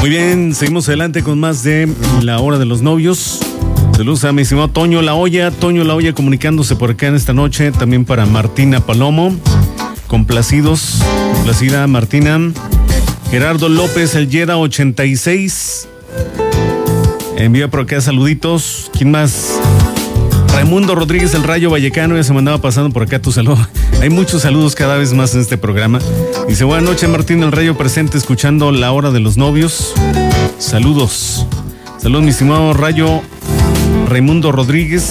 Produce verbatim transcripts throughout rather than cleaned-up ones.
Muy bien, seguimos adelante con más de La Hora de los Novios. Saludos a mi estimado Toño La Hoya, Toño La Hoya comunicándose por acá en esta noche, también para Martina Palomo, complacidos, complacida Martina. Gerardo López, el Yeda ochenta y seis, envía por acá saluditos. ¿Quién más? Raimundo Rodríguez, el Rayo Vallecano, ya se me andaba pasando por acá tu saludo. Hay muchos saludos cada vez más en este programa. Dice, buenas noches Martín, el Rayo presente escuchando La Hora de los Novios. Saludos. Saludos mi estimado Rayo Raimundo Rodríguez.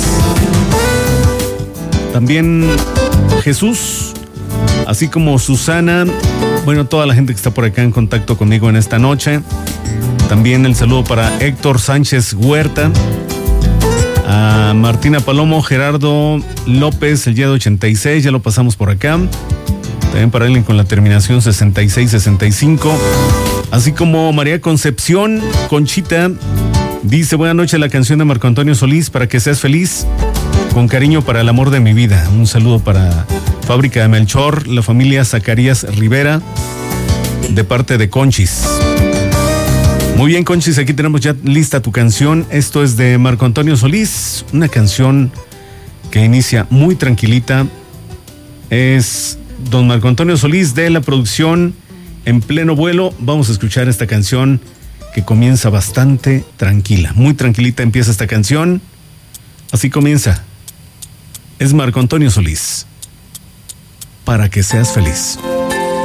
También Jesús, así como Susana. Bueno, toda la gente que está por acá en contacto conmigo en esta noche. También el saludo para Héctor Sánchez Huerta. A Martina Palomo, Gerardo López, el día de ochenta y seis, ya lo pasamos por acá. También para alguien con la terminación sesenta y seis sesenta y cinco. Así como María Concepción Conchita dice, buenas noches, la canción de Marco Antonio Solís, para que seas feliz, con cariño para el amor de mi vida. Un saludo para Fábrica de Melchor, la familia Zacarías Rivera, de parte de Conchis. Muy bien, Conchis, aquí tenemos ya lista tu canción. Esto es de Marco Antonio Solís, una canción que inicia muy tranquilita. Es don Marco Antonio Solís de la producción En Pleno Vuelo. Vamos a escuchar esta canción que comienza bastante tranquila. Muy tranquilita empieza esta canción. Así comienza. Es Marco Antonio Solís, para que seas feliz.